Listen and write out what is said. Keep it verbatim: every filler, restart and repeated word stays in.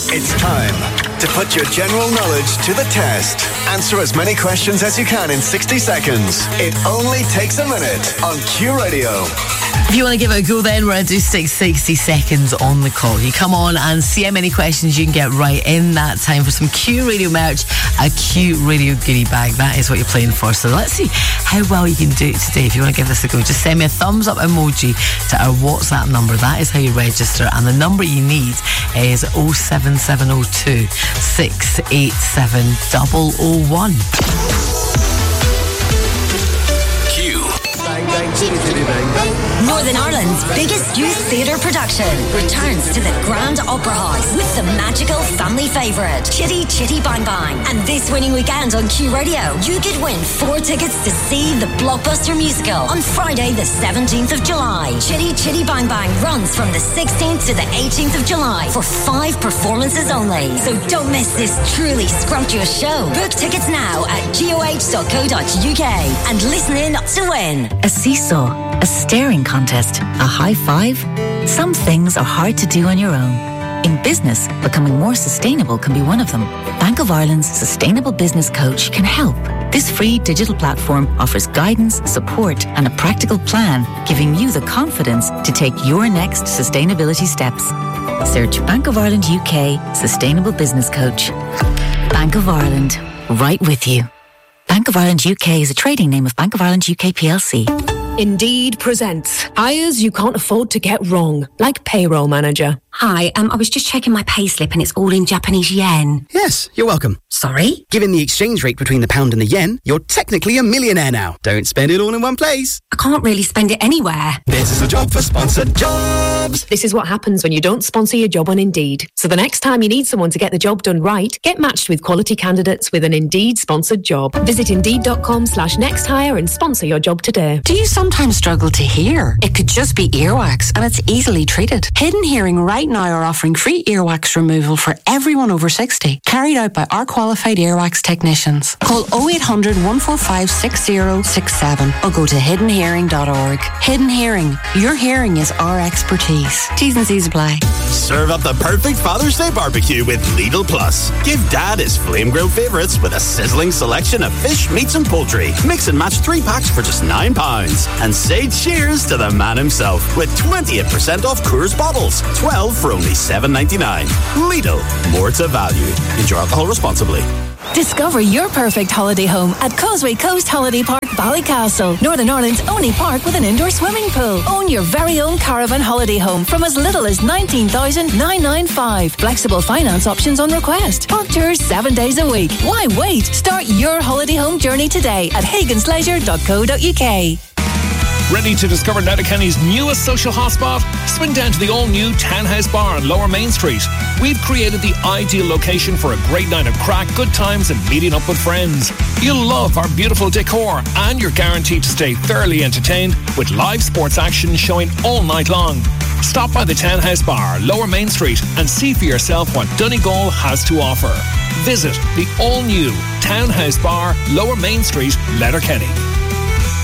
It's time to put your general knowledge to the test. Answer as many questions as you can in sixty seconds. It only takes a minute on Q Radio. If you want to give it a go, then we're going to do sixty seconds on the call. You come on and see how many questions you can get right in that time for some Q Radio merch, a Q Radio goodie bag. That is what you're playing for. So let's see how well you can do it today. If you want to give this a go, just send me a thumbs up emoji to our WhatsApp number. That is how you register. And the number you need is oh seven seven oh two, six eight seven, oh oh one. Northern Ireland's biggest youth theatre production returns to the Grand Opera House with the magical family favourite, Chitty Chitty Bang Bang. And this winning weekend on Q Radio, you could win four tickets to see the blockbuster musical on Friday the seventeenth of July. Chitty Chitty Bang Bang runs from the sixteenth to the eighteenth of July for five performances only. So don't miss this truly scrumptious show. Book tickets now at goh dot co dot uk and listen in to win. A seesaw, a staring contest, a high five. Some things are hard to do on your own. In business, becoming more sustainable can be one of them. Bank of Ireland's Sustainable Business Coach can help. This free digital platform offers guidance, support, and a practical plan, giving you the confidence to take your next sustainability steps. Search Bank of Ireland U K Sustainable Business Coach. Bank of Ireland, right with you. Bank of Ireland U K is a trading name of Bank of Ireland U K P L C. Indeed presents hires you can't afford to get wrong, like payroll manager. Hi, um, I was just checking my payslip and it's all in Japanese yen. Yes, you're welcome. Sorry? Given the exchange rate between the pound and the yen, you're technically a millionaire now. Don't spend it all in one place. I can't really spend it anywhere. This is a job for sponsored jobs. This is what happens when you don't sponsor your job on Indeed. So the next time you need someone to get the job done right, get matched with quality candidates with an Indeed sponsored job. Visit indeed.com slash next hire and sponsor your job today. Do you sometimes struggle to hear? It could just be earwax and it's easily treated. Hidden Hearing right now are offering free earwax removal for everyone over sixty, carried out by our qualified earwax technicians. Call oh eight hundred, one four five, six oh six seven or go to hidden hearing dot org. Hidden Hearing, your hearing is our expertise. T's and C's apply. Serve up the perfect Father's Day barbecue with Lidl Plus. Give Dad his flame grilled favourites with a sizzling selection of fish, meats and poultry. Mix and match three packs for just nine pounds. And say cheers to the man himself with twenty-eight percent off Coors bottles. twelve for only seven ninety-nine. Lidl, more to value. Enjoy alcohol responsibly. Discover your perfect holiday home at Causeway Coast Holiday Park, Ballycastle, Northern Ireland's only park with an indoor swimming pool. Own your very own caravan holiday home from as little as nineteen thousand nine hundred ninety-five. Flexible finance options on request. Park tours seven days a week. Why wait? Start your holiday home journey today at hagans leisure dot co dot uk. Ready to discover Letterkenny's newest social hotspot? Swing down to the all-new Townhouse Bar on Lower Main Street. We've created the ideal location for a great night of crack, good times and meeting up with friends. You'll love our beautiful decor and you're guaranteed to stay thoroughly entertained with live sports action showing all night long. Stop by the Townhouse Bar, Lower Main Street and see for yourself what Donegal has to offer. Visit the all-new Townhouse Bar, Lower Main Street, Letterkenny.